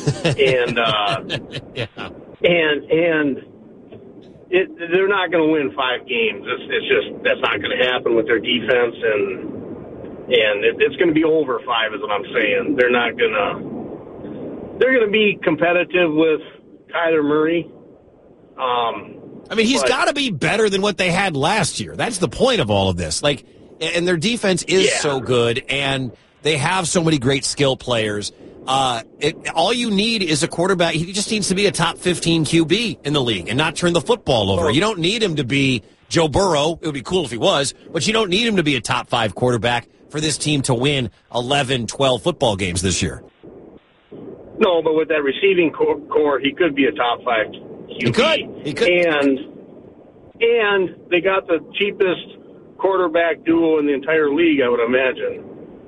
and Yeah. and they're not going to win 5 games. It's just that's not going to happen with their defense, and it's going to be over 5 is what I'm saying. They're going to be competitive with Kyler Murray. I mean, he's got to be better than what they had last year. That's the point of all of this. Like, and their defense is so good, and they have so many great skill players. All you need is a quarterback. He just needs to be a top 15 QB in the league and not turn the football over. You don't need him to be Joe Burrow. It would be cool if he was, but you don't need him to be a top 5 quarterback for this team to win 11, 12 football games this year. No, but with that receiving core, he could be a top 5 QB. He could. And they got the cheapest quarterback duo in the entire league, I would imagine.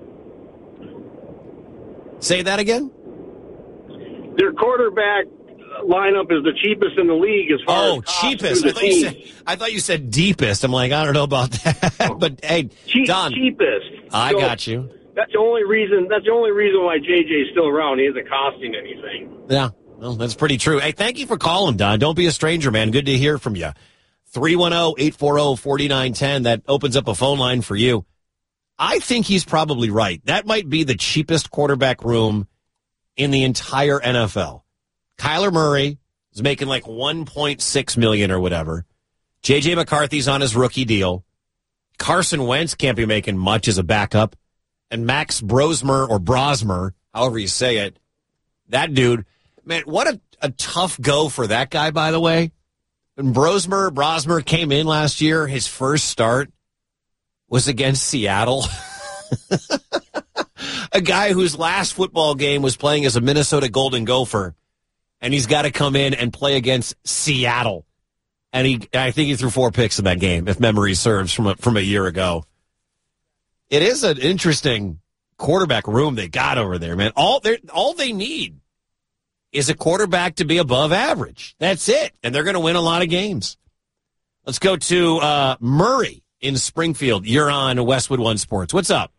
Say that again? Their quarterback lineup is the cheapest in the league as far as cheapest. I thought you said deepest. I'm like, I don't know about that. But hey, Don, cheapest. I got you. That's the only reason why JJ is still around. He isn't costing anything. Yeah, well, that's pretty true. Hey, thank you for calling, Don. Don't be a stranger, man. Good to hear from you. 310-840-4910. That opens up a phone line for you. I think he's probably right. That might be the cheapest quarterback room in the entire NFL. Kyler Murray is making like $1.6 million or whatever. J.J. McCarthy's on his rookie deal. Carson Wentz can't be making much as a backup. And Max Brosmer, however you say it, that dude, man, what a tough go for that guy, by the way. When Brosmer came in last year, his first start was against Seattle. A guy whose last football game was playing as a Minnesota Golden Gopher, and he's got to come in and play against Seattle. And I think he threw 4 picks in that game, if memory serves, from a year ago. It is an interesting quarterback room they got over there, man. All they need is a quarterback to be above average. That's it. And they're going to win a lot of games. Let's go to Murray in Springfield. You're on Westwood One Sports. What's up?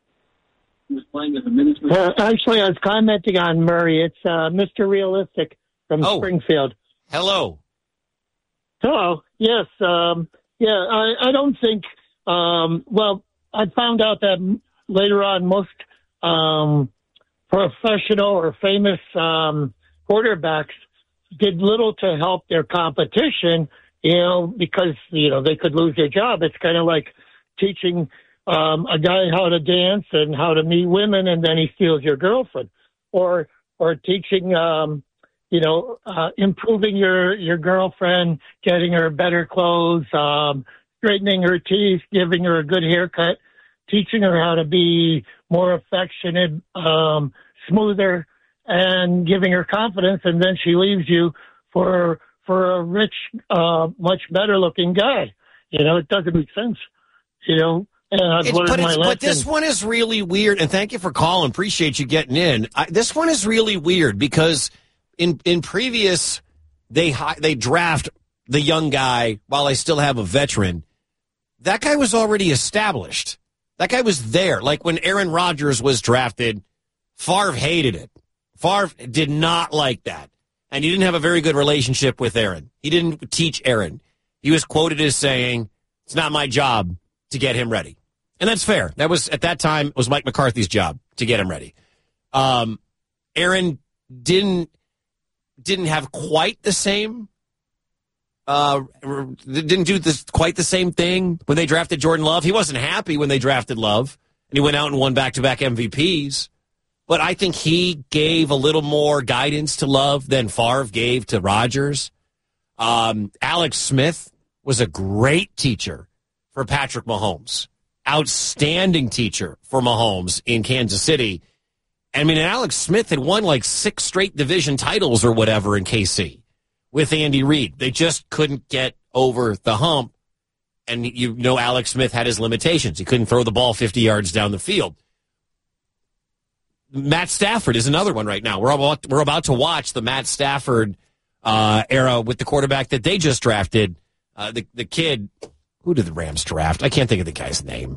Actually, I was commenting on Murray. It's Mr. Realistic from Springfield. Hello. Hello. Yes. I don't think, I found out that later on most professional or famous quarterbacks did little to help their competition, because, they could lose their job. It's kind of like teaching a guy how to dance and how to meet women, and then he steals your girlfriend. Or teaching, improving your girlfriend, getting her better clothes, straightening her teeth, giving her a good haircut, teaching her how to be more affectionate, smoother, and giving her confidence, and then she leaves you for a rich, much better looking guy. It doesn't make sense. And I've learned my lesson. But this one is really weird, and thank you for calling. Appreciate you getting in. This one is really weird because in previous, they draft the young guy while they still have a veteran. That guy was already established. That guy was there. Like when Aaron Rodgers was drafted, Favre hated it. Favre did not like that. And he didn't have a very good relationship with Aaron. He didn't teach Aaron. He was quoted as saying, "It's not my job to get him ready." And that's fair. That was, at that time, it was Mike McCarthy's job to get him ready. Aaron didn't have quite the same didn't do quite the same thing when they drafted Jordan Love. He wasn't happy when they drafted Love, and he went out and won back-to-back MVPs. But I think he gave a little more guidance to Love than Favre gave to Rodgers. Alex Smith was a great teacher for Patrick Mahomes. Outstanding teacher for Mahomes in Kansas City. I mean, Alex Smith had won like 6 straight division titles or whatever in KC with Andy Reid. They just couldn't get over the hump. And Alex Smith had his limitations. He couldn't throw the ball 50 yards down the field. Matt Stafford is another one right now. We're about to watch the Matt Stafford era with the quarterback that they just drafted. The kid, who did the Rams draft? I can't think of the guy's name.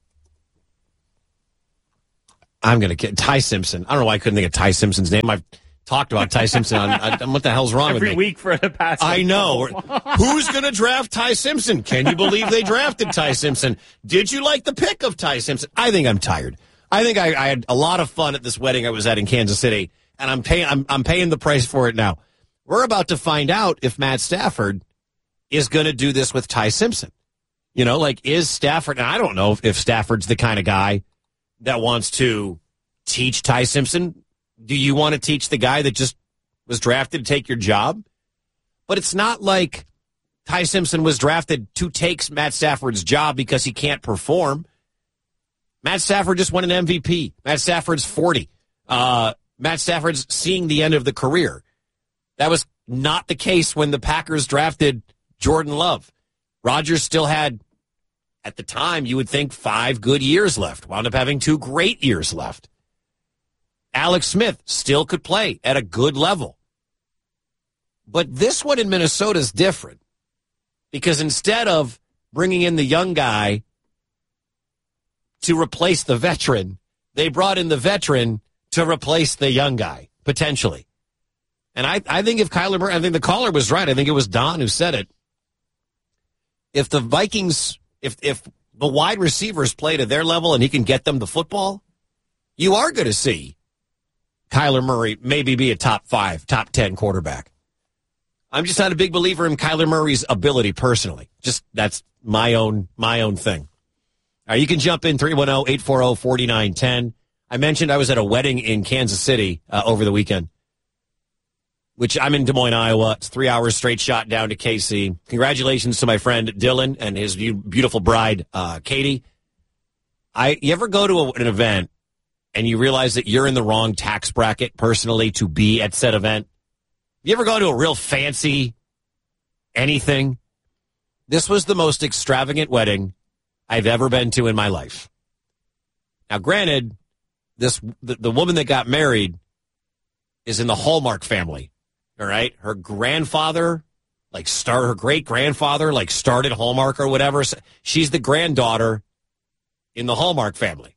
I'm going to get Ty Simpson. I don't know why I couldn't think of Ty Simpson's name. talked about Ty Simpson on what the hell's wrong with me? Every week for the past. I know. Who's going to draft Ty Simpson? Can you believe they drafted Ty Simpson? Did you like the pick of Ty Simpson? I think I'm tired. I think I had a lot of fun at this wedding I was at in Kansas City, and I'm paying the price for it now. We're about to find out if Matt Stafford is going to do this with Ty Simpson. You know, like, is Stafford, and I don't know if Stafford's the kind of guy that wants to teach Ty Simpson. Do you want to teach the guy that just was drafted to take your job? But it's not like Ty Simpson was drafted to take Matt Stafford's job because he can't perform. Matt Stafford just won an MVP. Matt Stafford's 40. Matt Stafford's seeing the end of the career. That was not the case when the Packers drafted Jordan Love. Rodgers still had, at the time, you would think 5 good years left. Wound up having 2 great years left. Alex Smith still could play at a good level. But this one in Minnesota is different. Because instead of bringing in the young guy to replace the veteran, they brought in the veteran to replace the young guy, potentially. And I think if Kyler Murray, I think the caller was right. I think it was Don who said it. If the Vikings, if the wide receivers play to their level and he can get them the football, you are going to see Kyler Murray maybe be a top 5, top 10 quarterback. I'm just not a big believer in Kyler Murray's ability personally. Just that's my own thing. All right, you can jump in 310-840-4910. I mentioned I was at a wedding in Kansas City over the weekend, which I'm in Des Moines, Iowa. It's 3 hours straight shot down to KC. Congratulations to my friend Dylan and his beautiful bride, Katie. You ever go to an event and you realize that you're in the wrong tax bracket personally to be at said event? You ever go to a real fancy anything? This was the most extravagant wedding I've ever been to in my life. Now, granted, the woman that got married is in the Hallmark family. All right. Her grandfather, her great grandfather, started Hallmark or whatever. So she's the granddaughter in the Hallmark family.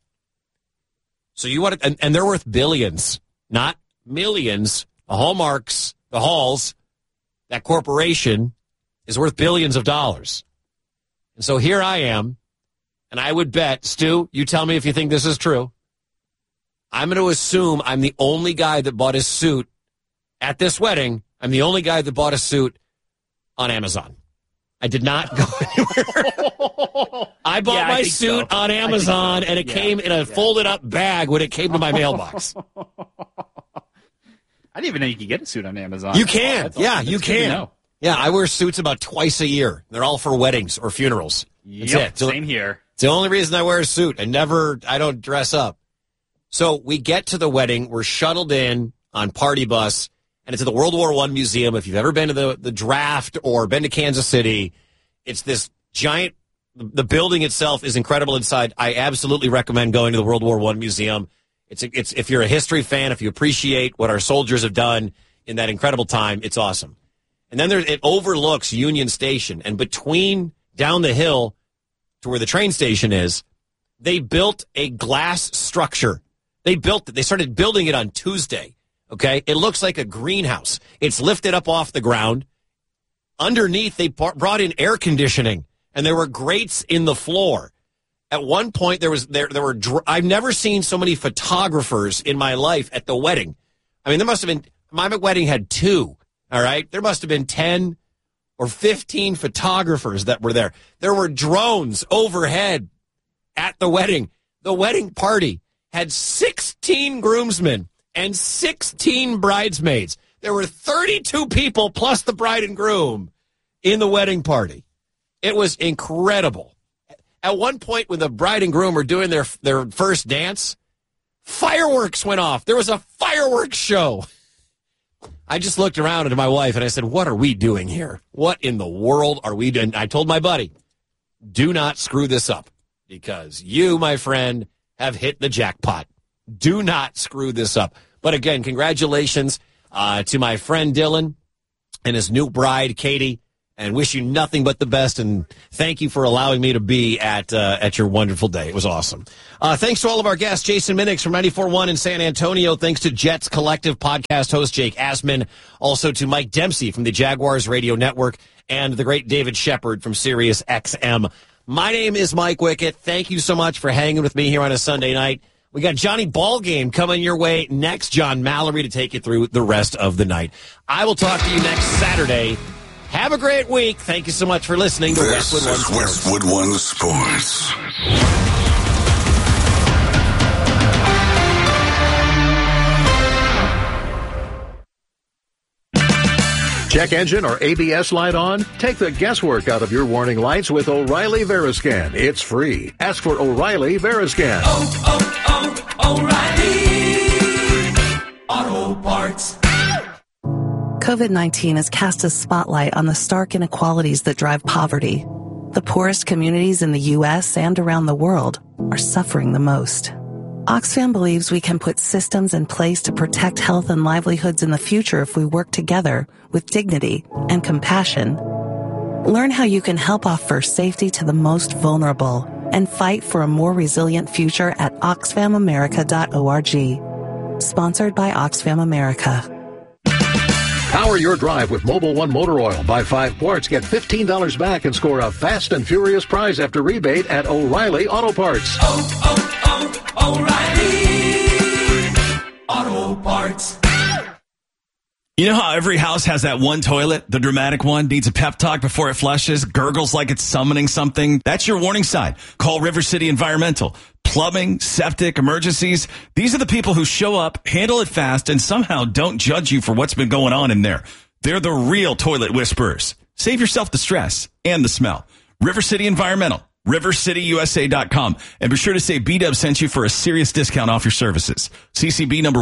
So you want to, and they're worth billions, not millions. The Hallmarks, the Halls, that corporation is worth billions of dollars. And so here I am, and I would bet, Stu, you tell me if you think this is true. I'm going to assume I'm the only guy that bought his suit at this wedding. I'm the only guy that bought a suit on Amazon. I did not go anywhere. I bought my suit on Amazon, and it came in a folded-up bag when it came to my mailbox. I didn't even know you could get a suit on Amazon. You can. You can. Yeah, I wear suits about twice a year. They're all for weddings or funerals. That's it. Same here. It's the only reason I wear a suit. I don't dress up. So we get to the wedding. We're shuttled in on party bus, and it's at the World War I Museum. If you've ever been to the draft or been to Kansas City, it's this giant, the building itself is incredible inside. I absolutely recommend going to the World War I Museum. It's if you're a history fan, if you appreciate what our soldiers have done in that incredible time, it's awesome. And then it overlooks Union Station, and between down the hill to where the train station is, they built a glass structure. They started building it on Tuesday. Okay, it looks like a greenhouse. It's lifted up off the ground. Underneath, they brought in air conditioning, and there were grates in the floor. At one point, I've never seen so many photographers in my life at the wedding. I mean, there must have been, my wedding had 2, all right? There must have been 10 or 15 photographers that were there. There were drones overhead at the wedding. The wedding party had 16 groomsmen and 16 bridesmaids. There were 32 people plus the bride and groom in the wedding party. It was incredible. At one point, when the bride and groom were doing their first dance, fireworks went off. There was a fireworks show. I just looked around at my wife and I said, what are we doing here? What in the world are we doing? I told my buddy, do not screw this up because you, my friend, have hit the jackpot. Do not screw this up. But again, congratulations to my friend Dylan and his new bride, Katie. and wish you nothing but the best. And thank you for allowing me to be at your wonderful day. It was awesome. Thanks to all of our guests. Jason Minix from 94.1 in San Antonio. Thanks to Jets Collective podcast host Jake Asman. Also to Mike Dempsey from the Jaguars Radio Network and the great David Shepard from Sirius XM. My name is Mike Wickett. Thank you so much for hanging with me here on a Sunday night. We got Johnny Ballgame coming your way next. John Mallory to take you through the rest of the night. I will talk to you next Saturday. Have a great week. Thank you so much for listening to Westwood One Sports. Westwood One Sports. Check engine or ABS light on? Take the guesswork out of your warning lights with O'Reilly Veriscan. It's free. Ask for O'Reilly Veriscan. O'Reilly Auto Parts. COVID-19 has cast a spotlight on the stark inequalities that drive poverty. The poorest communities in the U.S. and around the world are suffering the most. Oxfam believes we can put systems in place to protect health and livelihoods in the future if we work together with dignity and compassion. Learn how you can help offer safety to the most vulnerable and fight for a more resilient future at oxfamamerica.org. Sponsored by Oxfam America. Power your drive with Mobil 1 Motor Oil. Buy 5 quarts, get $15 back, and score a fast and furious prize after rebate at O'Reilly Auto Parts. O'Reilly Auto Parts. You know how every house has that one toilet, the dramatic one, needs a pep talk before it flushes, gurgles like it's summoning something? That's your warning sign. Call River City Environmental. Plumbing, septic, emergencies. These are the people who show up, handle it fast, and somehow don't judge you for what's been going on in there. They're the real toilet whisperers. Save yourself the stress and the smell. River City Environmental. RiverCityUSA.com. And be sure to say B-Dub sent you for a serious discount off your services. CCB number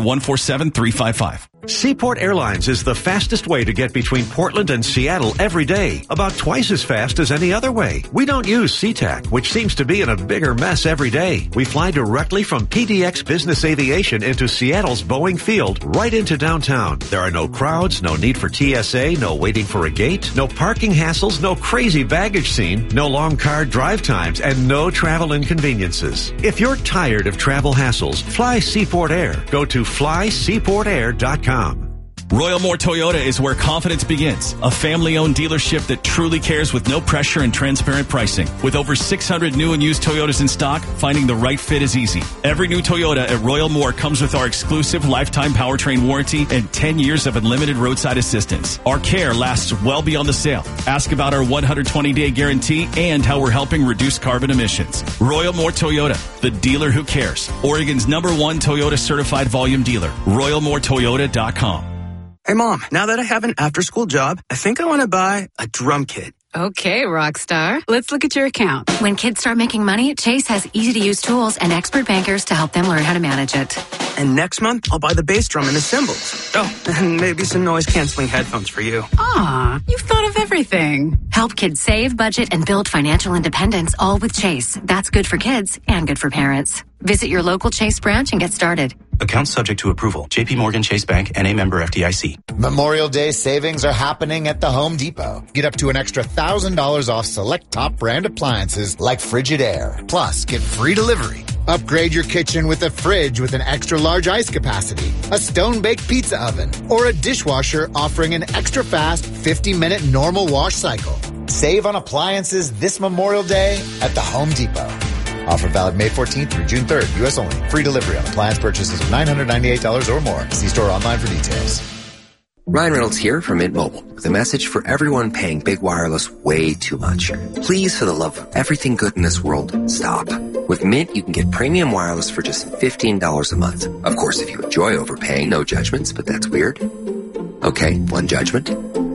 147355. Seaport Airlines is the fastest way to get between Portland and Seattle every day, about twice as fast as any other way. We don't use SeaTac, which seems to be in a bigger mess every day. We fly directly from PDX Business Aviation into Seattle's Boeing Field, right into downtown. There are no crowds, no need for TSA, no waiting for a gate, no parking hassles, no crazy baggage scene, no long car drive times, and no travel inconveniences. If you're tired of travel hassles, fly Seaport Air. Go to flyseaportair.com. Royal Moore Toyota is where confidence begins. A family-owned dealership that truly cares with no pressure and transparent pricing. With over 600 new and used Toyotas in stock, finding the right fit is easy. Every new Toyota at Royal Moore comes with our exclusive lifetime powertrain warranty and 10 years of unlimited roadside assistance. Our care lasts well beyond the sale. Ask about our 120-day guarantee and how we're helping reduce carbon emissions. Royal Moore Toyota, the dealer who cares. Oregon's #1 Toyota certified volume dealer. RoyalMooreToyota.com. Hey, Mom, now that I have an after-school job, I think I want to buy a drum kit. Okay, rock star. Let's look at your account. When kids start making money, Chase has easy-to-use tools and expert bankers to help them learn how to manage it. And next month, I'll buy the bass drum and the cymbals. Oh, and maybe some noise-canceling headphones for you. Aw, you've thought of everything. Help kids save, budget, and build financial independence, all with Chase. That's good for kids and good for parents. Visit your local Chase branch and get started. Account subject to approval. J.P. Morgan Chase Bank, N.A. member FDIC. Memorial Day savings are happening at the Home Depot. Get up to an extra $1,000 off select top brand appliances like Frigidaire. Plus, get free delivery. Upgrade your kitchen with a fridge with an extra large ice capacity, a stone-baked pizza oven, or a dishwasher offering an extra fast 50-minute normal wash cycle. Save on appliances this Memorial Day at the Home Depot. Offer valid May 14th through June 3rd. U.S. only. Free delivery on appliance purchases of $998 or more. See store online for details. Ryan Reynolds here from Mint Mobile with a message for everyone paying big wireless way too much. Please, for the love of everything good in this world, stop. With Mint, you can get premium wireless for just $15 a month. Of course, if you enjoy overpaying, no judgments, but that's weird. Okay, one judgment.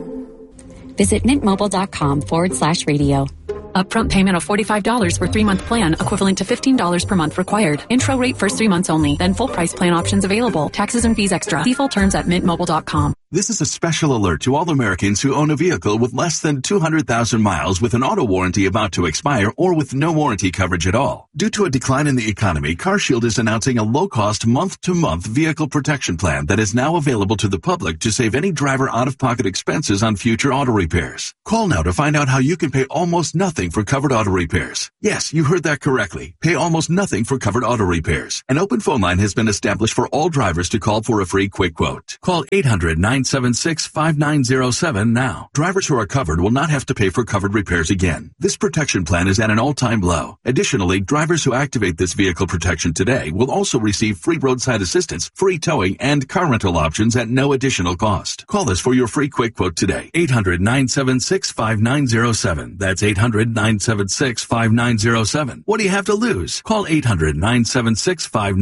Visit mintmobile.com/radio. Upfront payment of $45 for 3-month plan, equivalent to $15 per month required. Intro rate first 3 months only, then full price plan options available. Taxes and fees extra. See full terms at mintmobile.com. This is a special alert to all Americans who own a vehicle with less than 200,000 miles with an auto warranty about to expire or with no warranty coverage at all. Due to a decline in the economy, CarShield is announcing a low-cost month-to-month vehicle protection plan that is now available to the public to save any driver out-of-pocket expenses on future auto repairs. Call now to find out how you can pay almost nothing for covered auto repairs. Yes, you heard that correctly. Pay almost nothing for covered auto repairs. An open phone line has been established for all drivers to call for a free quick quote. Call 800-976-5907 now. Drivers who are covered will not have to pay for covered repairs again. This protection plan is at an all-time low. Additionally, drivers who activate this vehicle protection today will also receive free roadside assistance, free towing, and car rental options at no additional cost. Call us for your free quick quote today. 800-976-5907. That's 800-976-5907. What do you have to lose? Call 800-976-5907.